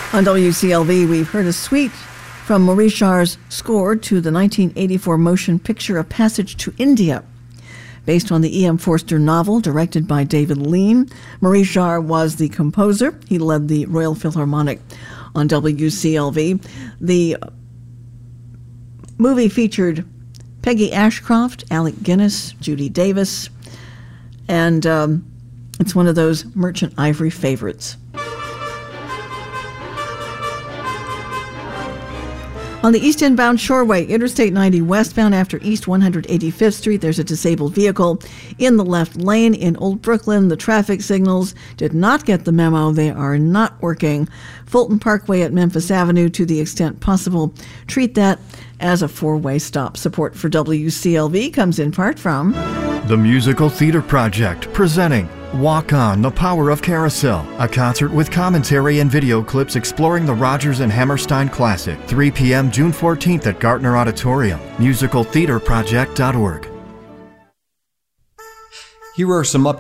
On WCLV, we've heard a suite from Maurice Jarre's score to the 1984 motion picture A Passage to India. Based on the E.M. Forster novel directed by David Lean, Maurice Jarre was the composer. He led the Royal Philharmonic on WCLV. The movie featured Peggy Ashcroft, Alec Guinness, Judy Davis, and it's one of those Merchant Ivory favorites. On the east-inbound Shoreway, Interstate 90 westbound after East 185th Street, there's a disabled vehicle in the left lane in Old Brooklyn. The traffic signals did not get the memo. They are not working. Fulton Parkway at Memphis Avenue, to the extent possible, treat that as a four-way stop. Support for WCLV comes in part from the Musical Theater Project, presenting Walk On, The Power of Carousel, a concert with commentary and video clips exploring the Rodgers and Hammerstein classic, 3 p.m. June 14th at Gartner Auditorium, musicaltheaterproject.org. Here are some